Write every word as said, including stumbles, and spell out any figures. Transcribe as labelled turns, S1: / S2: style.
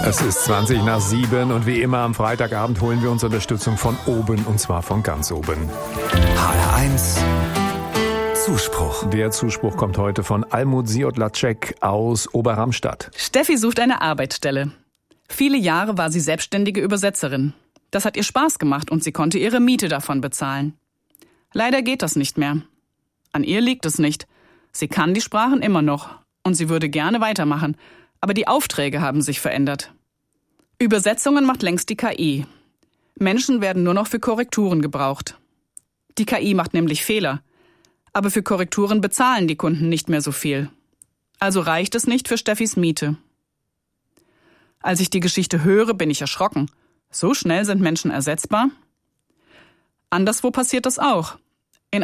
S1: Es ist zwanzig nach sieben und wie immer am Freitagabend holen wir uns Unterstützung von oben, und zwar von ganz oben.
S2: H R eins Zuspruch.
S1: Der Zuspruch kommt heute von Almut Siodlacek aus Oberramstadt.
S3: Steffi sucht eine Arbeitsstelle. Viele Jahre war sie selbstständige Übersetzerin. Das hat ihr Spaß gemacht und sie konnte ihre Miete davon bezahlen. Leider geht das nicht mehr. An ihr liegt es nicht. Sie kann die Sprachen immer noch und sie würde gerne weitermachen, aber die Aufträge haben sich verändert. Übersetzungen macht längst die K I. Menschen werden nur noch für Korrekturen gebraucht. Die K I macht nämlich Fehler. Aber für Korrekturen bezahlen die Kunden nicht mehr so viel. Also reicht es nicht für Steffis Miete. Als ich die Geschichte höre, bin ich erschrocken. So schnell sind Menschen ersetzbar? Anderswo passiert das auch.